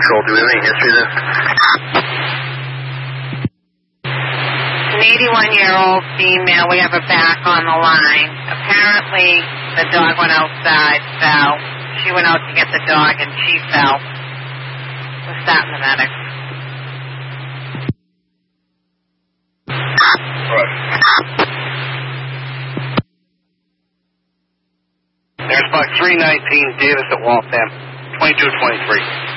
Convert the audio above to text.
Control, do we have any history there? An 81-year-old female, we have her back on the line. Apparently, the dog went outside, fell. She went out to get the dog and she fell. We're starting the medics. Right. There's about 319 Davis at Waltham, 2223.